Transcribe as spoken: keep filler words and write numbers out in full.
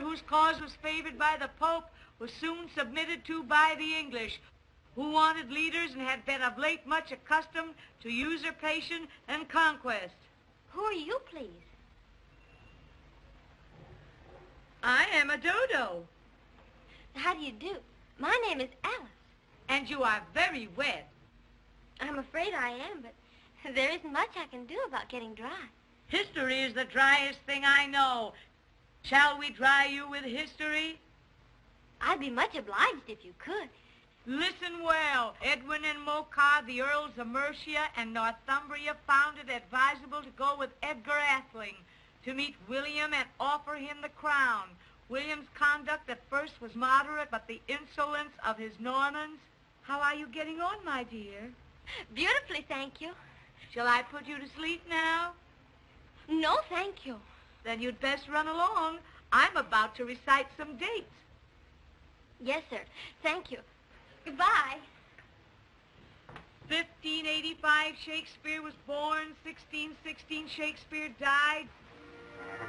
whose cause was favored by the Pope was soon submitted to by the English, who wanted leaders and had been of late much accustomed to usurpation and conquest. Who are you, please? I am a dodo. How do you do? My name is Alice. And you are very wet. I'm afraid I am, but there isn't much I can do about getting dry. History is the driest thing I know. Shall we dry you with history? I'd be much obliged if you could. Listen well. Edwin and Morcar, the Earls of Mercia and Northumbria, found it advisable to go with Edgar Atheling to meet William and offer him the crown. William's conduct at first was moderate, but the insolence of his Normans... How are you getting on, my dear? Beautifully, thank you. Shall I put you to sleep now? No, thank you. Then you'd best run along. I'm about to recite some dates. Yes, sir. Thank you. Goodbye. fifteen eighty-five, Shakespeare was born. sixteen sixteen, Shakespeare died.